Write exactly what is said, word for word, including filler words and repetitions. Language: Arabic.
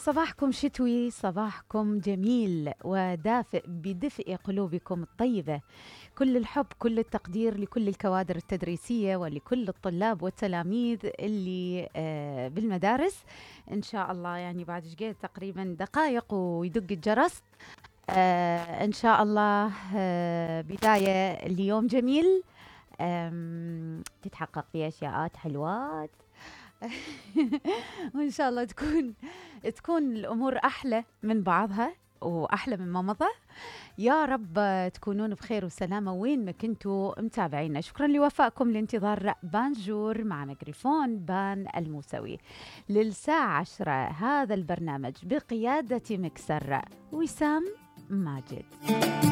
صباحكم شتوي، صباحكم جميل ودافئ بدفء قلوبكم الطيبة. كل الحب، كل التقدير لكل الكوادر التدريسية ولكل الطلاب والتلاميذ اللي آه، بالمدارس. إن شاء الله يعني بعد شقيت تقريبا دقائق ويدق الجرس. آه، إن شاء الله آه، بداية اليوم جميل، آم، تتحقق فيه أشياءات حلوات. وإن شاء الله تكون تكون الأمور أحلى من بعضها وأحلى مما مضى. يا رب تكونون بخير وسلامة وين ما كنتوا متابعينا. شكرا لوفائكم لانتظار بانجور مع ميكروفون بان الموسوي للساعة عشرة. هذا البرنامج بقيادة مكسر وسام ماجد.